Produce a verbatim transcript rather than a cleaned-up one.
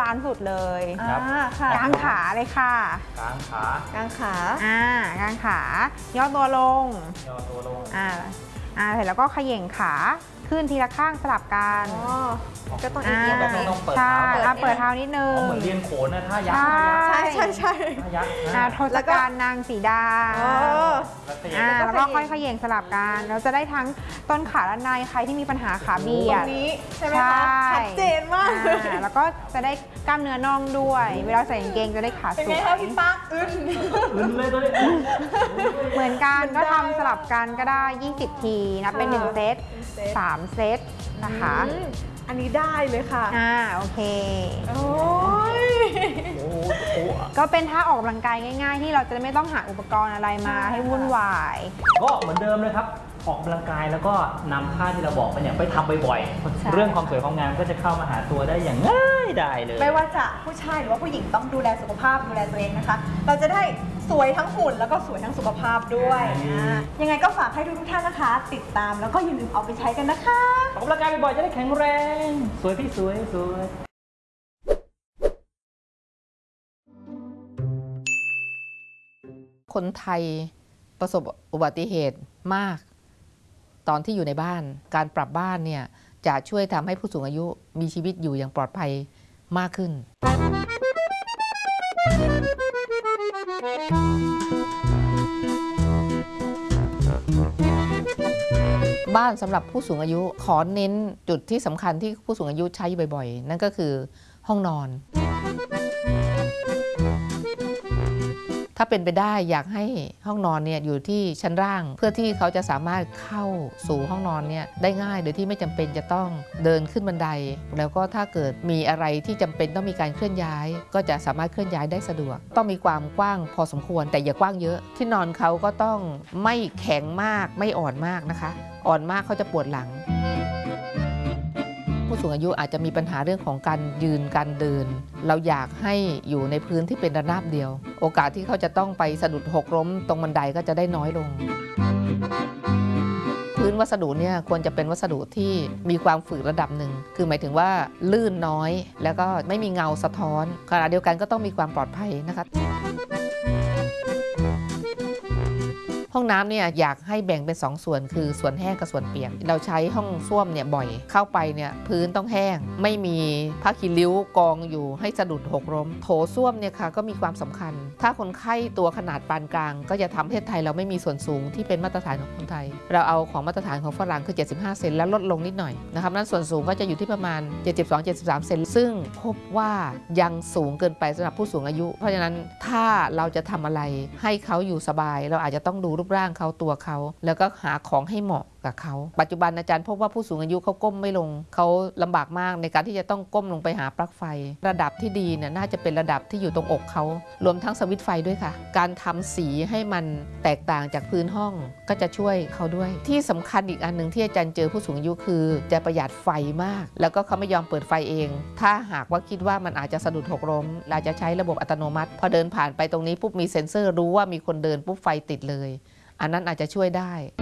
ณสุดเลยครับกางขาเลยค่ะกางขากางขาอ่ากางขาย่อตัวลงย่อตัวลงอ่าอ่าเสร็จแล้วก็เขย่งขาขึ้นทีละข้างสลับกันก็ต้องอีกอย่างแบบนี้ใช่เปิดเท้านิดนึงเหมือนเรียนโขนนะท่ายักษ์ใช่ใช่ใช่ท่ายักษ์ทศกัณฐ์นางสีดาแล้วก็ค่อยเขย่งสลับกันเราจะได้ทั้งต้นขาและในใครที่มีปัญหาขาเบียดนี้ใช่ไหมคะชัดเจนมากแล้วก็จะได้กล้ามเนื้อน่องด้วยเวลาใส่กางเกงจะได้ขาสวยเป็นไงคะพี่ป๊าอึนอึนเลยตัวนี้เหมือนกันก็ทำสลับกันก็ได้ยี่สิบทีนับเป็นหนึ่งเซตสามเซตนะคะอันนี้ได้เลยค่ะอ่าโอเคโอ้ยก็เป็นท่าออกกำลังกายง่ายๆที่เราจะไม่ต้องหาอุปกรณ์อะไรมาให้วุ่นวายก็เหมือนเดิมเลยครับออกกำลังกายแล้วก็นำท่าที่เราบอกไปเนี่ยไปทำบ่อยๆเรื่องความสวยความงามก็จะเข้ามาหาตัวได้อย่างง่ายได้เลยไม่ว่าจะผู้ชายหรือว่าผู้หญิงต้องดูแลสุขภาพดูแลตัวเองนะคะเราจะได้สวยทั้งหุ่นแล้วก็สวยทั้งสุขภาพด้วยยังไงก็ฝากให้ทุกท่านนะคะติดตามแล้วก็อย่าลืมเอาไปใช้กันนะคะออกกำลังกายบ่อยๆจะได้แข็งแรงสวยพี่สวยสวยคนไทยประสบอุบัติเหตุมากตอนที่อยู่ในบ้านการปรับบ้านเนี่ยจะช่วยทำให้ผู้สูงอายุมีชีวิตอยู่อย่างปลอดภัยมากขึ้นบ้านสำหรับผู้สูงอายุขอเน้นจุดที่สำคัญที่ผู้สูงอายุใช้บ่อยๆนั่นก็คือห้องนอนถ้าเป็นไปได้อยากให้ห้องนอนเนี่ยอยู่ที่ชั้นล่างเพื่อที่เขาจะสามารถเข้าสู่ห้องนอนเนี่ยได้ง่ายโดยที่ไม่จำเป็นจะต้องเดินขึ้นบันไดแล้วก็ถ้าเกิดมีอะไรที่จำเป็นต้องมีการเคลื่อนย้ายก็จะสามารถเคลื่อนย้ายได้สะดวกต้องมีความกว้างพอสมควรแต่อย่ากว้างเยอะที่นอนเขาก็ต้องไม่แข็งมากไม่อ่อนมากนะคะอ่อนมากเขาจะปวดหลังผู้สูงอายุอาจจะมีปัญหาเรื่องของการยืนการเดินเราอยากให้อยู่ในพื้นที่เป็นระนาบเดียวโอกาสที่เขาจะต้องไปสะดุดหกล้มตรงบันไดก็จะได้น้อยลงพื้นวัสดุเนี่ยควรจะเป็นวัสดุที่มีความฝืดระดับหนึ่งคือหมายถึงว่าลื่นน้อยแล้วก็ไม่มีเงาสะท้อนขณะเดียวกันก็ต้องมีความปลอดภัยนะคะห้องน้ำเนี่ยอยากให้แบ่งเป็นสองส่วนคือส่วนแห้งกับส่วนเปียกเราใช้ห้องส้วมเนี่ยบ่อยเข้าไปเนี่ยพื้นต้องแห้งไม่มีผ้าคีริ้วกองอยู่ให้สะดุดหกล้มโถส้วมเนี่ยค่ะก็มีความสำคัญถ้าคนไข้ตัวขนาดปานกลางก็จะทำประเทศไทยเราไม่มีส่วนสูงที่เป็นมาตรฐานของคนไทยเราเอาของมาตรฐานของฝรั่งคือเจ็ดสิบห้าเซนแล้วลดลงนิดหน่อยนะครับนั้นส่วนสูงก็จะอยู่ที่ประมาณ เจ็ดสิบสอง เจ็ดสิบสาม เซนซึ่งพบว่ายังสูงเกินไปสำหรับผู้สูงอายุเพราะฉะนั้นถ้าเราจะทำอะไรให้เขาอยู่สบายเราอาจจะต้องดูรูปร่างเขาตัวเขาแล้วก็หาของให้เหมาะกับเขาปัจจุบันอาจารย์พบว่าผู้สูงอายุเขาก้มไม่ลงเขาลำบากมากในการที่จะต้องก้มลงไปหาปลั๊กไฟระดับที่ดีเนี่ยน่าจะเป็นระดับที่อยู่ตรงอกเขารวมทั้งสวิตช์ไฟด้วยค่ะการทำสีให้มันแตกต่างจากพื้นห้องก็จะช่วยเขาด้วยที่สำคัญอีกอันหนึ่งที่อาจารย์เจอผู้สูงอายุคือจะประหยัดไฟมากแล้วก็เขาไม่ยอมเปิดไฟเองถ้าหากว่าคิดว่ามันอาจจะสะดุดหกล้มเราจะใช้ระบบอัตโนมัติพอเดินผ่านไปตรงนี้ปุ๊บมีเซ็นเซอร์รู้ว่ามีคนเดินปุ๊บไฟติดเลยอันนั้นอาจจะช่วยได้